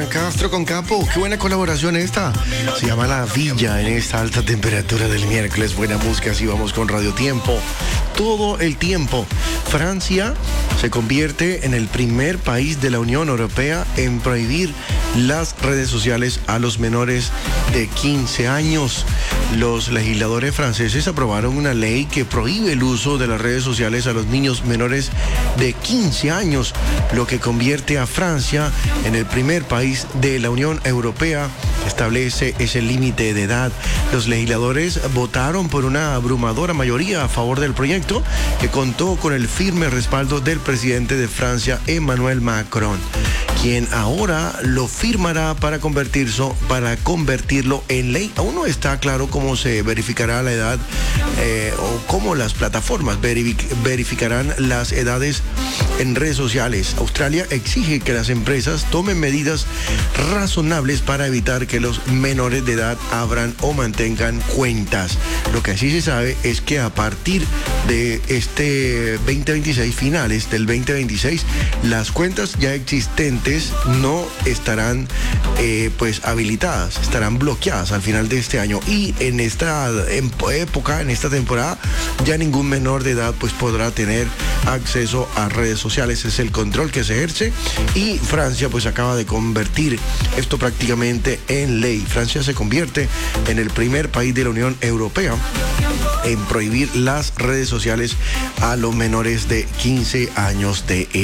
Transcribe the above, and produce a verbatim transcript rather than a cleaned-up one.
Castro con Capo. Qué buena colaboración esta. Se llama La Villa en esta alta temperatura del miércoles. Buena música, así vamos con Radio Tiempo. Todo el tiempo. Francia se convierte en el primer país de la Unión Europea en prohibir las redes sociales a los menores de quince años. Los legisladores franceses aprobaron una ley que prohíbe el uso de las redes sociales a los niños menores de quince años, lo que convierte a Francia en el primer país de la Unión Europea que establece ese límite de edad. Los legisladores votaron por una abrumadora mayoría a favor del proyecto, que contó con el firme respaldo del presidente de Francia, Emmanuel Macron, quien ahora lo firmará para convertirlo, para convertirlo en ley. Aún no está claro cómo se verificará la edad eh, o cómo las plataformas verific- verificarán las edades en redes sociales. Australia exige que las empresas tomen medidas razonables para evitar que los menores de edad abran o mantengan cuentas. Lo que sí se sabe es que a partir de este veinte veintiséis, finales del veinte veintiséis, las cuentas ya existentes no estarán eh, pues habilitadas, estarán bloqueadas al final de este año, y en esta en época, en esta temporada, ya ningún menor de edad pues podrá tener acceso a redes sociales. Es el control que se ejerce, y Francia pues acaba de convertir esto prácticamente en ley. Francia se convierte en el primer país de la Unión Europea en prohibir las redes sociales a los menores de quince años de edad.